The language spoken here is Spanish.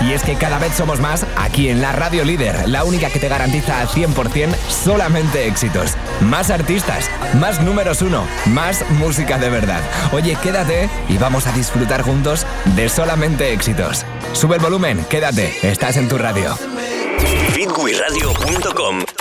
Y es que cada vez somos más aquí en la Radio Líder, la única que te garantiza al 100% solamente éxitos. Más artistas, más números 1, más música de verdad. Oye, quédate y vamos a disfrutar juntos de solamente éxitos. Sube el volumen, quédate, estás en tu radio. Fitwiradio.com